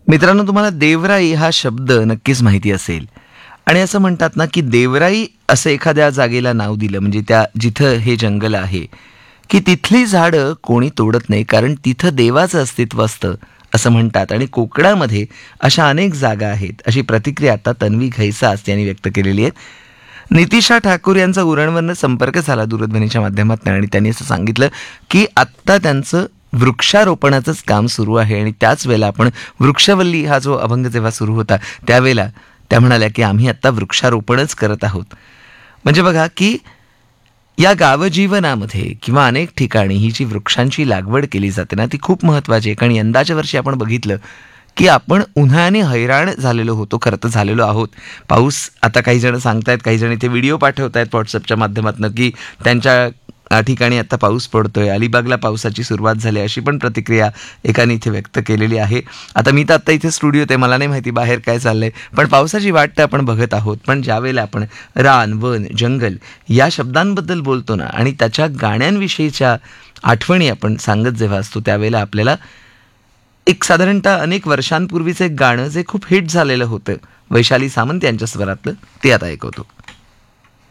मित्रांनो, तुम्हाला देवराई हा शब्द नक्कीच माहिती असेल. आणि असं म्हणतात ना, की देवराई असं एखाद्या जागेला नाव दिलं म्हणजे त्या जिथं हे जंगल आहे, की तिथली झाडं कोणी तोडत नाही, कारण तिथं देवाचं अस्तित्व असतं असं म्हणतात. आणि कोकणामध्ये अशा अनेक जागा आहेत, अशी प्रतिक्रिया आता तन्वी घैसास यांनी व्यक्त केलेली आहे. नितिशा ठाकूर यांचा उरणवरनं संपर्क झाला दूरध्वनीच्या माध्यमातून आणि त्यांनी असं सांगितलं, की आत्ता त्यांचं वृक्षारोपणाचंच काम सुरू आहे. आणि त्याच वेळेला आपण वृक्षवल्ली हा जो अभंग जेव्हा सुरू होता त्यावेळेला त्या म्हणाल्या, की आम्ही आत्ता वृक्षारोपणच करत आहोत. म्हणजे बघा, की या गावजीवनामध्ये किंवा अनेक ठिकाणी ही जी वृक्षांची लागवड केली जाते ना, ती खूप महत्त्वाची आहे. कारण यंदाच्या वर्षी आपण बघितलं, की आपण उन्हाळ्याने हैराण झालेलो होतो, खरं तर झालेलो आहोत. पाऊस आता काही जण सांगतायत, काही जण इथे व्हिडिओ पाठवतायत व्हॉट्सअपच्या माध्यमातून, की त्यांच्या ठिकाणी आता पाऊस पडतोय, अलिबागला पावसाची सुरुवात झाली, अशी पण प्रतिक्रिया एकाने इथे व्यक्त केलेली आहे. आता मी तर आत्ता इथे स्टुडिओत आहे, मला नाही माहिती बाहेर काय चाललंय, पण पावसाची वाट तर आपण बघत आहोत. पण ज्यावेळेला आपण रान, वन, जंगल या शब्दांबद्दल बोलतो ना आणि त्याच्या गाण्यांविषयीच्या आठवणी आपण सांगत जेव्हा असतो, त्यावेळेला आपल्याला एक साधारणतः अनेक वर्षांपूर्वीचं एक गाणं जे खूप हिट झालेलं होतं, वैशाली सामंत यांच्या स्वरातलं, ते आता ऐकवतो.